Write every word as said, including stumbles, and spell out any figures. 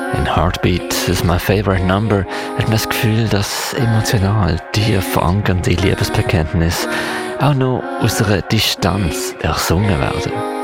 In Heartbeat is my favorite number hat man das Gefühl, dass emotional tief verankernde Liebesbekenntnisse auch noch aus einer Distanz ersungen werden.